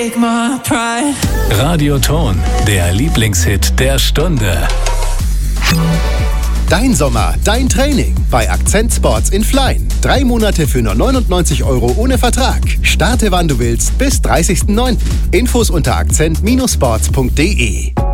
take my pride. Radioton, der Lieblingshit der Stunde. Dein Sommer, dein Training bei Akzent Sports in Flein. 3 Monate für nur 99 € ohne Vertrag. Starte wann du willst bis 30.09. Infos unter akzent-sports.de.